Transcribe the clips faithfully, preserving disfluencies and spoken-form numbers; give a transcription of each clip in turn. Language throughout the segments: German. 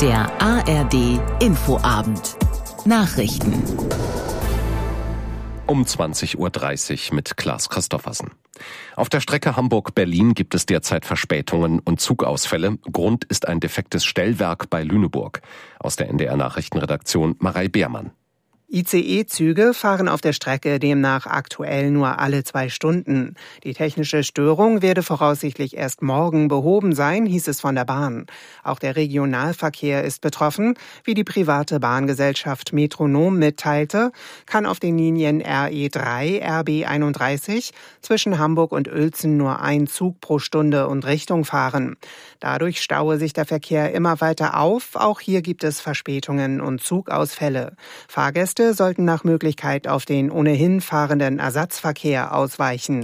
Der A R D Infoabend. Nachrichten. Um zwanzig Uhr dreißig mit Klaas Christoffersen. Auf der Strecke Hamburg-Berlin gibt es derzeit Verspätungen und Zugausfälle. Grund ist ein defektes Stellwerk bei Lüneburg. Aus der N D R-Nachrichtenredaktion Marei Beermann. I C E-Züge fahren auf der Strecke demnach aktuell nur alle zwei Stunden. Die technische Störung werde voraussichtlich erst morgen behoben sein, hieß es von der Bahn. Auch der Regionalverkehr ist betroffen. Wie die private Bahngesellschaft Metronom mitteilte, kann auf den Linien R E drei, R B einunddreißig zwischen Hamburg und Uelzen nur ein Zug pro Stunde und Richtung fahren. Dadurch staue sich der Verkehr immer weiter auf. Auch hier gibt es Verspätungen und Zugausfälle. Fahrgäste sollten nach Möglichkeit auf den ohnehin fahrenden Ersatzverkehr ausweichen.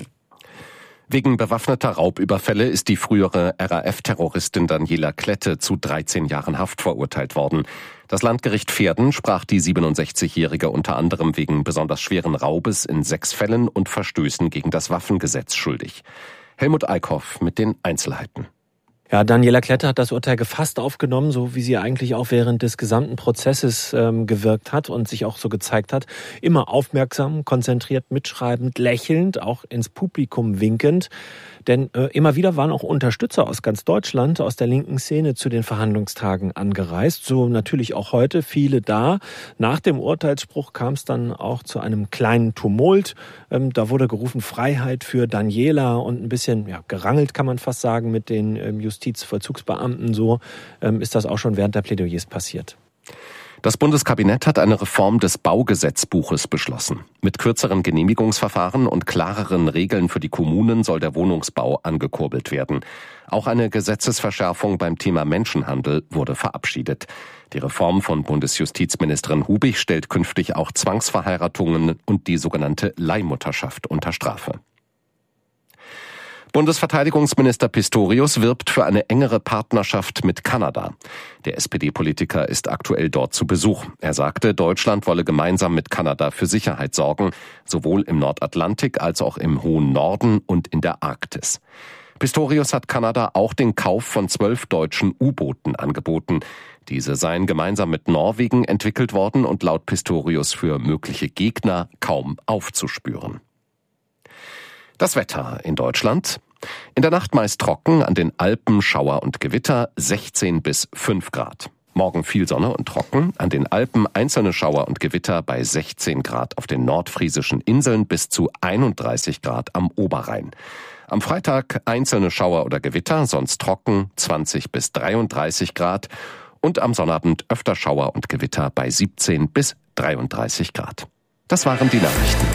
Wegen bewaffneter Raubüberfälle ist die frühere R A F-Terroristin Daniela Klette zu dreizehn Jahren Haft verurteilt worden. Das Landgericht Verden sprach die siebenundsechzigjährige unter anderem wegen besonders schweren Raubes in sechs Fällen und Verstößen gegen das Waffengesetz schuldig. Helmut Eickhoff mit den Einzelheiten. Ja, Daniela Klette hat das Urteil gefasst aufgenommen, so wie sie eigentlich auch während des gesamten Prozesses ähm, gewirkt hat und sich auch so gezeigt hat. Immer aufmerksam, konzentriert, mitschreibend, lächelnd, auch ins Publikum winkend. Denn äh, immer wieder waren auch Unterstützer aus ganz Deutschland, aus der linken Szene zu den Verhandlungstagen angereist. So natürlich auch heute viele da. Nach dem Urteilsspruch kam es dann auch zu einem kleinen Tumult. Ähm, da wurde gerufen Freiheit für Daniela und ein bisschen ja, gerangelt, kann man fast sagen, mit den ähm, Justizvollzugsbeamten. So ähm, ist das auch schon während der Plädoyers passiert. Das Bundeskabinett hat eine Reform des Baugesetzbuches beschlossen. Mit kürzeren Genehmigungsverfahren und klareren Regeln für die Kommunen soll der Wohnungsbau angekurbelt werden. Auch eine Gesetzesverschärfung beim Thema Menschenhandel wurde verabschiedet. Die Reform von Bundesjustizministerin Hubig stellt künftig auch Zwangsverheiratungen und die sogenannte Leihmutterschaft unter Strafe. Bundesverteidigungsminister Pistorius wirbt für eine engere Partnerschaft mit Kanada. Der S P D-Politiker ist aktuell dort zu Besuch. Er sagte, Deutschland wolle gemeinsam mit Kanada für Sicherheit sorgen, sowohl im Nordatlantik als auch im hohen Norden und in der Arktis. Pistorius hat Kanada auch den Kauf von zwölf deutschen U-Booten angeboten. Diese seien gemeinsam mit Norwegen entwickelt worden und laut Pistorius für mögliche Gegner kaum aufzuspüren. Das Wetter in Deutschland. In der Nacht meist trocken, an den Alpen Schauer und Gewitter, sechzehn bis fünf Grad. Morgen viel Sonne und trocken, an den Alpen einzelne Schauer und Gewitter bei sechzehn Grad, auf den nordfriesischen Inseln bis zu einunddreißig Grad am Oberrhein. Am Freitag einzelne Schauer oder Gewitter, sonst trocken, zwanzig bis dreiunddreißig Grad. Und am Sonnabend öfter Schauer und Gewitter bei siebzehn bis dreiunddreißig Grad. Das waren die Nachrichten.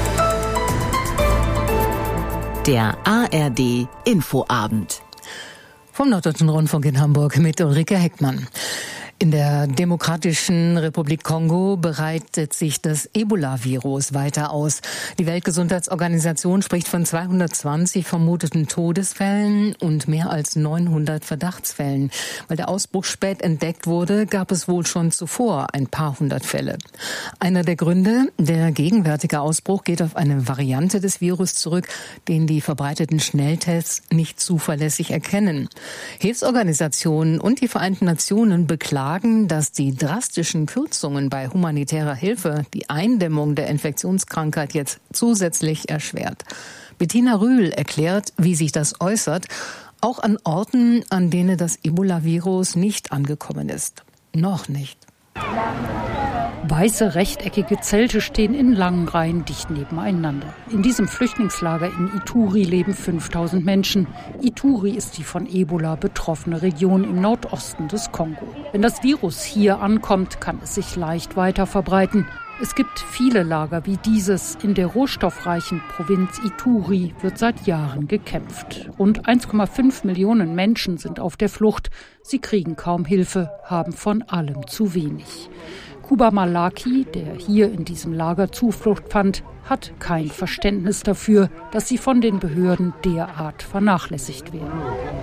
Der A R D Infoabend. Vom Norddeutschen Rundfunk in Hamburg mit Ulrike Heckmann. In der Demokratischen Republik Kongo breitet sich das Ebola-Virus weiter aus. Die Weltgesundheitsorganisation spricht von zweihundertzwanzig vermuteten Todesfällen und mehr als neunhundert Verdachtsfällen. Weil der Ausbruch spät entdeckt wurde, gab es wohl schon zuvor ein paar hundert Fälle. Einer der Gründe, der gegenwärtige Ausbruch geht auf eine Variante des Virus zurück, den die verbreiteten Schnelltests nicht zuverlässig erkennen. Hilfsorganisationen und die Vereinten Nationen beklagen, dass die drastischen Kürzungen bei humanitärer Hilfe die Eindämmung der Infektionskrankheit jetzt zusätzlich erschwert. Bettina Rühl erklärt, wie sich das äußert, auch an Orten, an denen das Ebola-Virus nicht angekommen ist. Noch nicht. Weiße, rechteckige Zelte stehen in langen Reihen dicht nebeneinander. In diesem Flüchtlingslager in Ituri leben fünftausend Menschen. Ituri ist die von Ebola betroffene Region im Nordosten des Kongo. Wenn das Virus hier ankommt, kann es sich leicht weiter verbreiten. Es gibt viele Lager wie dieses. In der rohstoffreichen Provinz Ituri wird seit Jahren gekämpft. Rund eins Komma fünf Millionen Menschen sind auf der Flucht. Sie kriegen kaum Hilfe, haben von allem zu wenig. Kuba Malaki, der hier in diesem Lager Zuflucht fand, hat kein Verständnis dafür, dass sie von den Behörden derart vernachlässigt werden.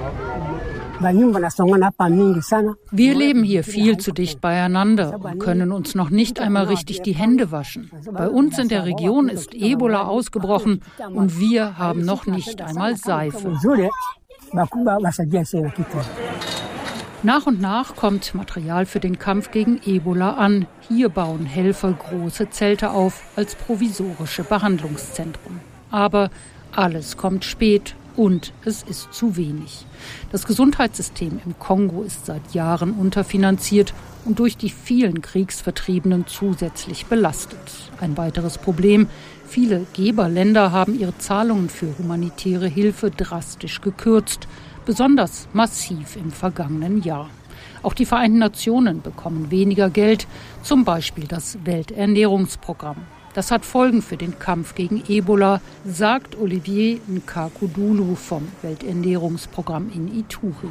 Wir leben hier viel zu dicht beieinander und können uns noch nicht einmal richtig die Hände waschen. Bei uns in der Region ist Ebola ausgebrochen und wir haben noch nicht einmal Seife. Nach und nach kommt Material für den Kampf gegen Ebola an. Hier bauen Helfer große Zelte auf als provisorische Behandlungszentren. Aber alles kommt spät und es ist zu wenig. Das Gesundheitssystem im Kongo ist seit Jahren unterfinanziert und durch die vielen Kriegsvertriebenen zusätzlich belastet. Ein weiteres Problem: Viele Geberländer haben ihre Zahlungen für humanitäre Hilfe drastisch gekürzt, besonders massiv im vergangenen Jahr. Auch die Vereinten Nationen bekommen weniger Geld, zum Beispiel das Welternährungsprogramm. Das hat Folgen für den Kampf gegen Ebola, sagt Olivier Nkakudulu vom Welternährungsprogramm in Ituri.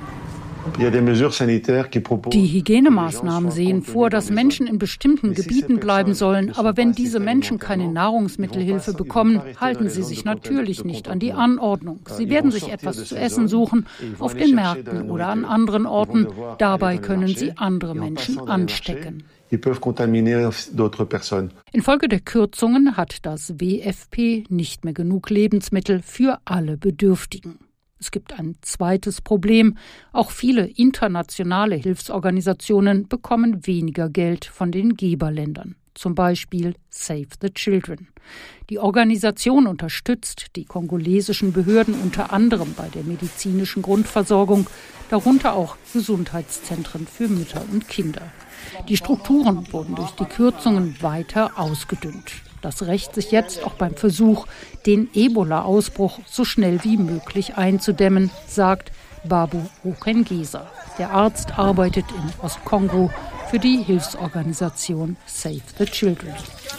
Die Hygienemaßnahmen sehen vor, dass Menschen in bestimmten Gebieten bleiben sollen. Aber wenn diese Menschen keine Nahrungsmittelhilfe bekommen, halten sie sich natürlich nicht an die Anordnung. Sie werden sich etwas zu essen suchen, auf den Märkten oder an anderen Orten. Dabei können sie andere Menschen anstecken. Infolge der Kürzungen hat das W F P nicht mehr genug Lebensmittel für alle Bedürftigen. Es gibt ein zweites Problem. Auch viele internationale Hilfsorganisationen bekommen weniger Geld von den Geberländern. Zum Beispiel Save the Children. Die Organisation unterstützt die kongolesischen Behörden unter anderem bei der medizinischen Grundversorgung, darunter auch Gesundheitszentren für Mütter und Kinder. Die Strukturen wurden durch die Kürzungen weiter ausgedünnt. Das rächt sich jetzt auch beim Versuch, den Ebola-Ausbruch so schnell wie möglich einzudämmen, sagt Babu Rukengesa. Der Arzt arbeitet in Ostkongo für die Hilfsorganisation Save the Children.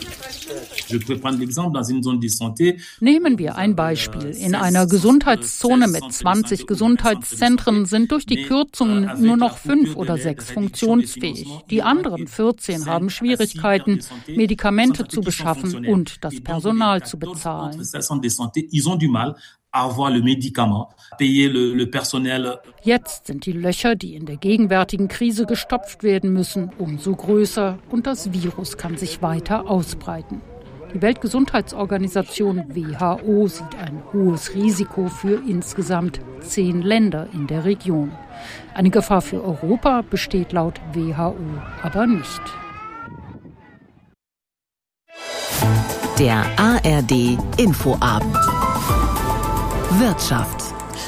Nehmen wir ein Beispiel. In einer Gesundheitszone mit zwanzig Gesundheitszentren sind durch die Kürzungen nur noch fünf oder sechs funktionsfähig. Die anderen vierzehn haben Schwierigkeiten, Medikamente zu beschaffen und das Personal zu bezahlen. Jetzt sind die Löcher, die in der gegenwärtigen Krise gestopft werden müssen, umso größer und das Virus kann sich weiter ausbreiten. Die Weltgesundheitsorganisation W H O sieht ein hohes Risiko für insgesamt zehn Länder in der Region. Eine Gefahr für Europa besteht laut W H O aber nicht. Der A R D Infoabend. Wirtschaft.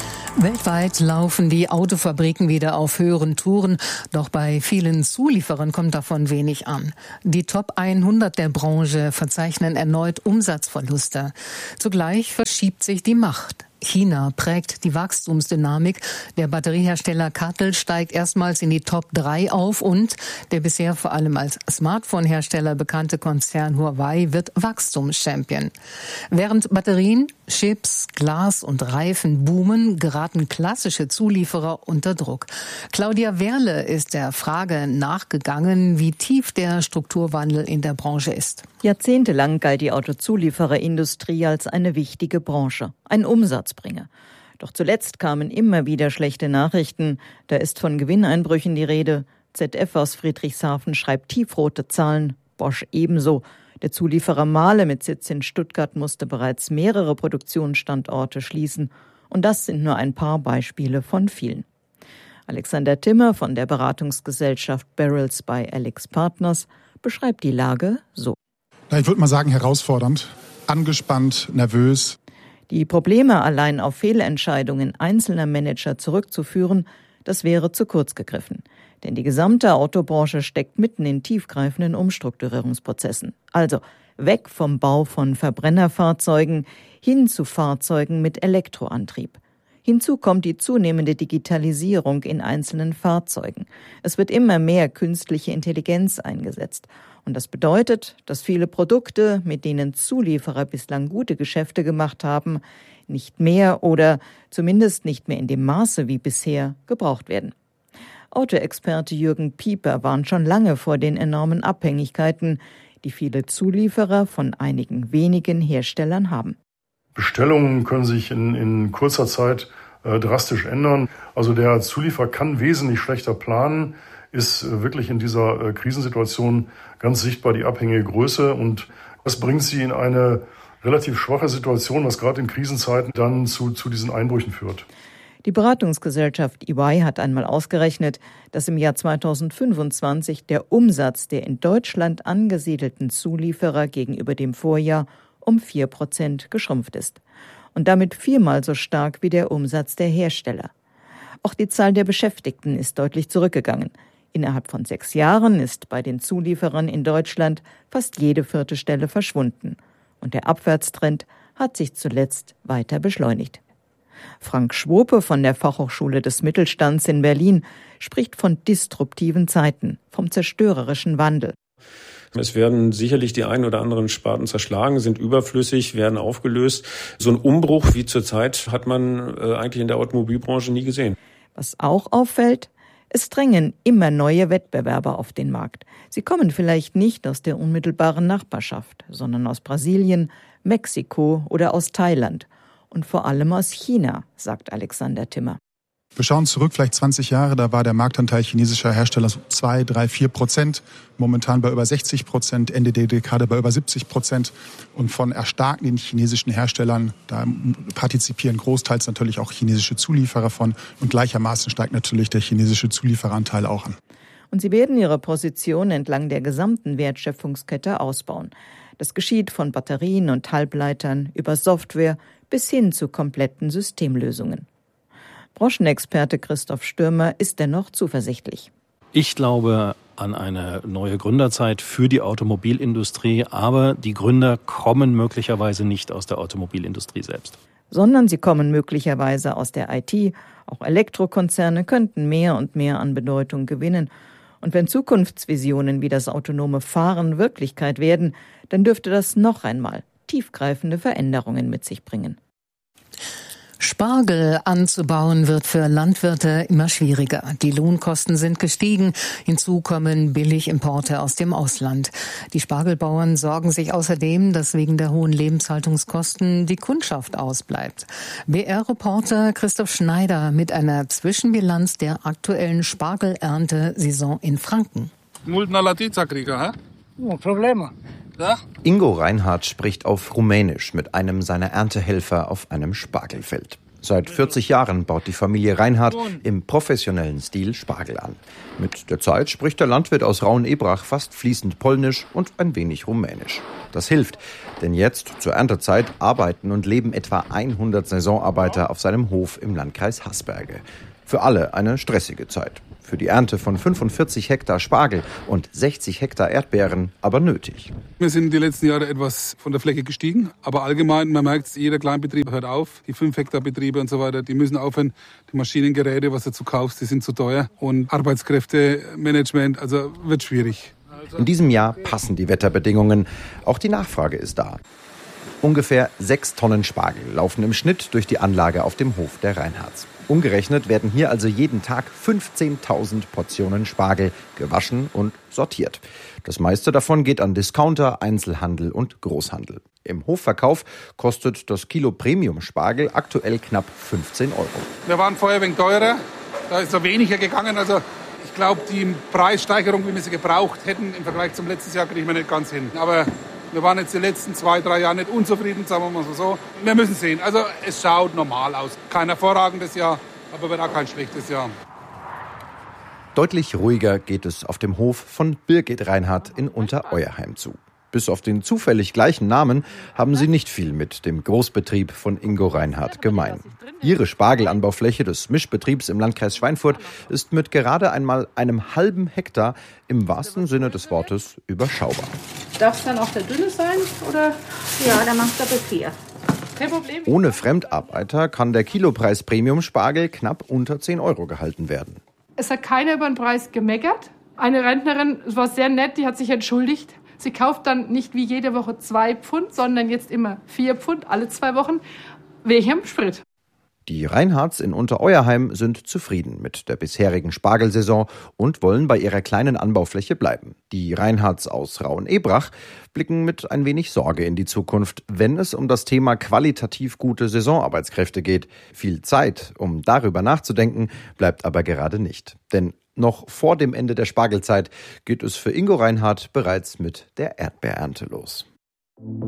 Weltweit laufen die Autofabriken wieder auf höheren Touren, doch bei vielen Zulieferern kommt davon wenig an. Die Top hundert der Branche verzeichnen erneut Umsatzverluste. Zugleich verschiebt sich die Macht. China prägt die Wachstumsdynamik. Der Batteriehersteller C A T L steigt erstmals in die Top drei auf und der bisher vor allem als Smartphone-Hersteller bekannte Konzern Huawei wird Wachstumschampion. Während Batterien, Chips, Glas und Reifen boomen, geraten klassische Zulieferer unter Druck. Claudia Werle ist der Frage nachgegangen, wie tief der Strukturwandel in der Branche ist. Jahrzehntelang galt die Autozuliefererindustrie als eine wichtige Branche, ein Umsatzbringer. Doch zuletzt kamen immer wieder schlechte Nachrichten. Da ist von Gewinneinbrüchen die Rede. Z F aus Friedrichshafen schreibt tiefrote Zahlen, Bosch ebenso. Der Zulieferer Mahle mit Sitz in Stuttgart musste bereits mehrere Produktionsstandorte schließen. Und das sind nur ein paar Beispiele von vielen. Alexander Timmer von der Beratungsgesellschaft Barrels bei Alex Partners beschreibt die Lage so. Ich würde mal sagen, herausfordernd, angespannt, nervös. Die Probleme allein auf Fehlentscheidungen einzelner Manager zurückzuführen, das wäre zu kurz gegriffen. Denn die gesamte Autobranche steckt mitten in tiefgreifenden Umstrukturierungsprozessen. Also weg vom Bau von Verbrennerfahrzeugen hin zu Fahrzeugen mit Elektroantrieb. Hinzu kommt die zunehmende Digitalisierung in einzelnen Fahrzeugen. Es wird immer mehr künstliche Intelligenz eingesetzt. Und das bedeutet, dass viele Produkte, mit denen Zulieferer bislang gute Geschäfte gemacht haben, nicht mehr oder zumindest nicht mehr in dem Maße wie bisher gebraucht werden. Autoexperte Jürgen Pieper warnt schon lange vor den enormen Abhängigkeiten, die viele Zulieferer von einigen wenigen Herstellern haben. Bestellungen können sich in, in kurzer Zeit äh, drastisch ändern. Also der Zulieferer kann wesentlich schlechter planen, ist äh, wirklich in dieser äh, Krisensituation ganz sichtbar die abhängige Größe. Und das bringt sie in eine relativ schwache Situation, was gerade in Krisenzeiten dann zu, zu diesen Einbrüchen führt. Die Beratungsgesellschaft E Y hat einmal ausgerechnet, dass im Jahr zweitausendfünfundzwanzig der Umsatz der in Deutschland angesiedelten Zulieferer gegenüber dem Vorjahr um vier Prozent geschrumpft ist. Und damit viermal so stark wie der Umsatz der Hersteller. Auch die Zahl der Beschäftigten ist deutlich zurückgegangen. Innerhalb von sechs Jahren ist bei den Zulieferern in Deutschland fast jede vierte Stelle verschwunden. Und der Abwärtstrend hat sich zuletzt weiter beschleunigt. Frank Schwope von der Fachhochschule des Mittelstands in Berlin spricht von disruptiven Zeiten, vom zerstörerischen Wandel. Es werden sicherlich die ein oder anderen Sparten zerschlagen, sind überflüssig, werden aufgelöst. So ein Umbruch wie zurzeit hat man äh, eigentlich in der Automobilbranche nie gesehen. Was auch auffällt, es drängen immer neue Wettbewerber auf den Markt. Sie kommen vielleicht nicht aus der unmittelbaren Nachbarschaft, sondern aus Brasilien, Mexiko oder aus Thailand. Und vor allem aus China, sagt Alexander Timmer. Wir schauen zurück, vielleicht zwanzig Jahre, da war der Marktanteil chinesischer Hersteller so zwei, drei, vier Prozent. Momentan bei über sechzig Prozent, Ende der Dekade bei über siebzig Prozent. Und von erstarkenden chinesischen Herstellern, da partizipieren großteils natürlich auch chinesische Zulieferer von. Und gleichermaßen steigt natürlich der chinesische Zuliefereranteil auch an. Und sie werden ihre Position entlang der gesamten Wertschöpfungskette ausbauen. Das geschieht von Batterien und Halbleitern über Software bis hin zu kompletten Systemlösungen. Branchenexperte Christoph Stürmer ist dennoch zuversichtlich. Ich glaube an eine neue Gründerzeit für die Automobilindustrie, aber die Gründer kommen möglicherweise nicht aus der Automobilindustrie selbst. Sondern sie kommen möglicherweise aus der I T. Auch Elektrokonzerne könnten mehr und mehr an Bedeutung gewinnen. Und wenn Zukunftsvisionen wie das autonome Fahren Wirklichkeit werden, dann dürfte das noch einmal tiefgreifende Veränderungen mit sich bringen. Spargel anzubauen wird für Landwirte immer schwieriger. Die Lohnkosten sind gestiegen. Hinzu kommen Billigimporte aus dem Ausland. Die Spargelbauern sorgen sich außerdem, dass wegen der hohen Lebenshaltungskosten die Kundschaft ausbleibt. B R-Reporter Christoph Schneider mit einer Zwischenbilanz der aktuellen Spargelerntesaison in Franken. Ingo Reinhardt spricht auf Rumänisch mit einem seiner Erntehelfer auf einem Spargelfeld. Seit vierzig Jahren baut die Familie Reinhardt im professionellen Stil Spargel an. Mit der Zeit spricht der Landwirt aus Raun-Ebrach fast fließend Polnisch und ein wenig Rumänisch. Das hilft, denn jetzt zur Erntezeit arbeiten und leben etwa hundert Saisonarbeiter auf seinem Hof im Landkreis Haßberge. Für alle eine stressige Zeit. Für die Ernte von fünfundvierzig Hektar Spargel und sechzig Hektar Erdbeeren aber nötig. Wir sind die letzten Jahre etwas von der Fläche gestiegen, aber allgemein, man merkt, jeder Kleinbetrieb hört auf. Die fünf Hektar Betriebe und so weiter, die müssen aufhören. Die Maschinengeräte, was du dazu kaufst, die sind zu teuer. Und Arbeitskräftemanagement, also wird schwierig. In diesem Jahr passen die Wetterbedingungen. Auch die Nachfrage ist da. Ungefähr sechs Tonnen Spargel laufen im Schnitt durch die Anlage auf dem Hof der Reinhardts. Umgerechnet werden hier also jeden Tag fünfzehntausend Portionen Spargel gewaschen und sortiert. Das meiste davon geht an Discounter, Einzelhandel und Großhandel. Im Hofverkauf kostet das Kilo Premium-Spargel aktuell knapp fünfzehn Euro. Wir waren vorher ein wenig teurer, da ist so weniger gegangen. Also ich glaube, die Preissteigerung, wie wir sie gebraucht hätten im Vergleich zum letzten Jahr, kriegen wir nicht ganz hin. Aber wir waren jetzt die letzten zwei, drei Jahre nicht unzufrieden, sagen wir mal so. Wir müssen sehen. Also es schaut normal aus. Kein hervorragendes Jahr, aber wird auch kein schlechtes Jahr. Deutlich ruhiger geht es auf dem Hof von Birgit Reinhardt in Untereuerheim zu. Bis auf den zufällig gleichen Namen haben sie nicht viel mit dem Großbetrieb von Ingo Reinhardt gemein. Ihre Spargelanbaufläche des Mischbetriebs im Landkreis Schweinfurt ist mit gerade einmal einem halben Hektar im wahrsten Sinne des Wortes überschaubar. Darf es dann auch der dünne sein? Oder? Ja, dann macht doppelt vier. Kein Problem. Ohne Fremdarbeiter kann der Kilopreis Premium-Spargel knapp unter zehn Euro gehalten werden. Es hat keiner über den Preis gemeckert. Eine Rentnerin, es war sehr nett, die hat sich entschuldigt. Sie kauft dann nicht wie jede Woche zwei Pfund, sondern jetzt immer vier Pfund alle zwei Wochen wegen Sprit. Die Reinhardts in Untereuerheim sind zufrieden mit der bisherigen Spargelsaison und wollen bei ihrer kleinen Anbaufläche bleiben. Die Reinhardts aus Raun-Ebrach blicken mit ein wenig Sorge in die Zukunft, wenn es um das Thema qualitativ gute Saisonarbeitskräfte geht. Viel Zeit, um darüber nachzudenken, bleibt aber gerade nicht. Denn noch vor dem Ende der Spargelzeit geht es für Ingo Reinhardt bereits mit der Erdbeerernte los.